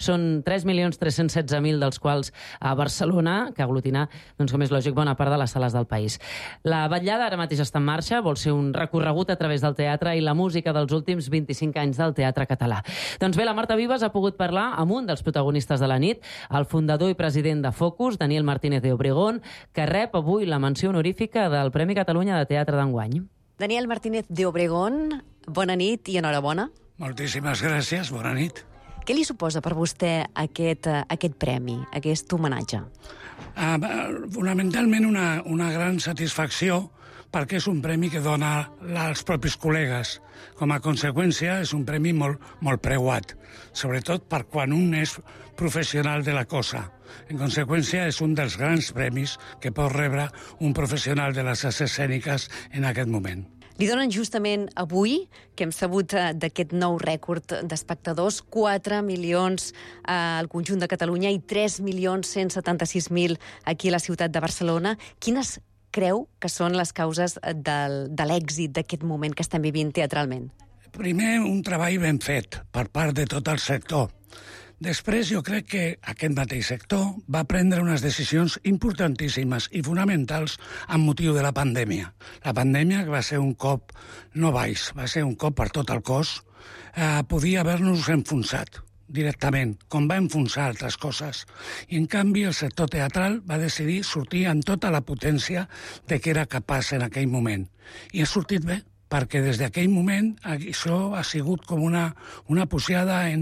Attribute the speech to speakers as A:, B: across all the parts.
A: Són 3.316.000, dels quals a Barcelona, que aglutina, doncs, com és lògic, bona part de les sales del país. La vetllada ara mateix està en marxa, vol ser un recorregut a través del teatre i la música dels últims 25 anys del teatre català. Doncs bé, la Marta Vives ha pogut parlar amb un dels protagonistes de la nit, el fundador i president de Focus, Daniel Martínez de Obregón, que rep avui la menció honorífica del Premi Catalunya de Teatre d'enguany.
B: Daniel Martínez de Obregón, bona nit i enhorabona.
C: Moltíssimes gràcies, bona nit.
B: Què li suposa per vostè aquest premi, aquest homenatge?
C: Fonamentalment una gran satisfacció, perquè és un premi que dona als propis col·legues. Com a conseqüència, és un premi molt preuat, sobretot per quan un és professional de la cosa. En conseqüència, és un dels grans premis que pot rebre un professional de les arts escèniques en aquest moment.
B: Li donen justament avui, que hem sabut d'aquest nou rècord d'espectadors, 4 milions al conjunt de Catalunya i 3.176.000 aquí a la ciutat de Barcelona. Quines creu que són les causes de l'èxit d'aquest moment que estem vivint teatralment?
C: Primer, un treball ben fet per part de tot el sector. Després, jo crec que aquest mateix sector va prendre unes decisions importantíssimes i fonamentals amb motiu de la pandèmia. La pandèmia, que va ser un cop no baix, va ser un cop per tot el cos, podia haver-nos enfonsat directament, com va enfonsar altres coses. I, en canvi, el sector teatral va decidir sortir amb tota la potència de què era capaç en aquell moment. I ha sortit bé, perquè des d'aquell moment això ha sigut com una pujada en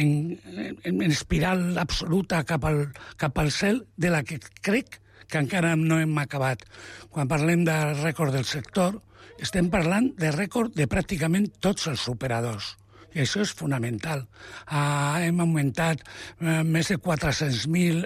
C: espiral absoluta cap al cel, de la que crec que encara no hem acabat. Quan parlem de rècord del sector, estem parlant de rècord de pràcticament tots els operadors. I això és fonamental. Hem augmentat més de 400.000,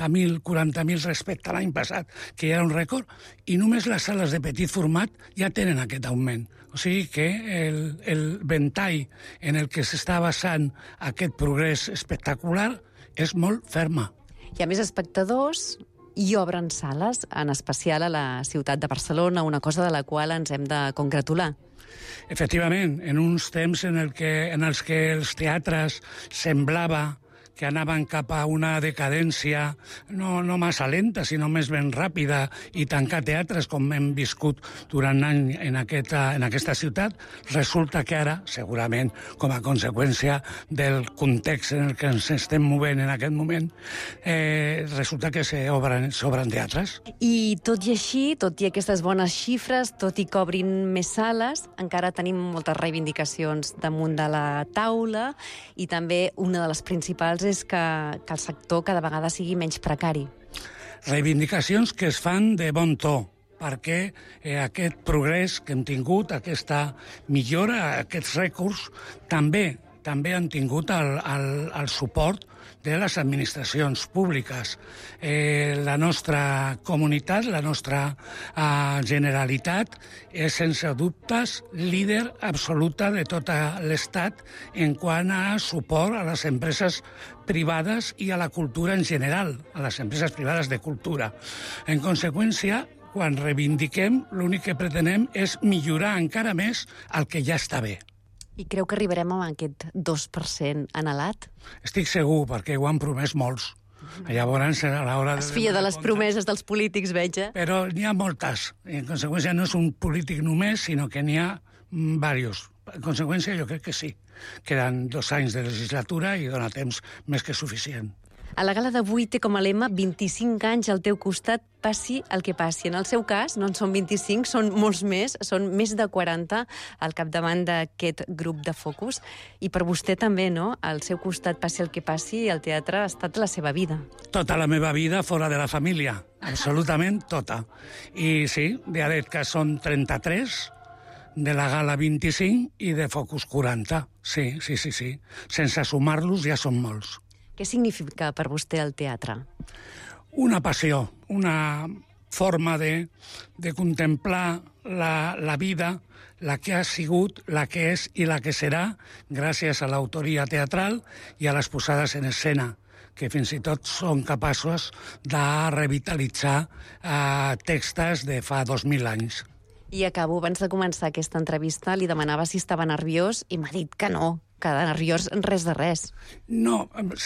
C: 40.000 respecte a l'any passat, que ja era un rècord, i només les sales de petit format ja tenen aquest augment. O sigui que el ventall en el que s'està basant aquest progrés espectacular és molt ferma.
B: Hi ha més espectadors i obren sales, en especial a la ciutat de Barcelona, una cosa de la qual ens hem de congratular.
C: Efectivament, en uns temps en els que els teatres semblava que anaven cap a una decadència no massa lenta, sinó més ben ràpida, i tancar teatres com hem viscut durant anys en aquesta ciutat, resulta que ara, segurament, com a conseqüència del context en el que ens estem movent en aquest moment, resulta que s'obren teatres.
B: I tot i així, tot i aquestes bones xifres, tot i que obrin més sales, encara tenim moltes reivindicacions damunt de la taula, i també una de les principals és que el sector cada vegada sigui menys precari.
C: Reivindicacions que es fan de bon to, perquè aquest progrés que hem tingut, aquesta millora, aquests rècords, també han tingut el suport de les administracions públiques. La nostra comunitat, la nostra Generalitat, és sense dubtes líder absoluta de tot l'Estat en quant a suport a les empreses privades i a la cultura en general, a les empreses privades de cultura. En conseqüència, quan reivindiquem, l'únic que pretenem és millorar encara més el que ja està bé.
B: I creu que arribarem a aquest 2% anhelat?
C: Estic segur, perquè ho han promès molts. Llavors, a l'hora de...
B: Es fia de les promeses dels polítics, veig, eh?
C: Però n'hi ha moltes. En conseqüència, no és un polític només, sinó que n'hi ha diversos. En conseqüència, jo crec que sí. Queden 2 anys de legislatura i dona temps més que suficient.
B: A la gala d'avui té com a lema 25 anys al teu costat, passi el que passi. En el seu cas, no en són 25, són molts més, són més de 40 al capdavant d'aquest grup de Focus. I per vostè també, no? Al seu costat, passi el que passi, el teatre ha estat la seva vida.
C: Tota la meva vida fora de la família, absolutament tota. I sí, de que són 33, de la gala 25 i de Focus 40. Sí. Sense sumar-los ja són molts.
B: Què significa per vostè el teatre?
C: Una passió, una forma de contemplar la vida, la que ha sigut, la que és i la que serà, gràcies a l'autoria teatral i a les posades en escena, que fins i tot són capaços de revitalitzar textos de fa 2.000 anys.
B: I acabo, abans de començar aquesta entrevista, li demanava si estava nerviós i m'ha dit que no, que de nerviós res de res.
C: No,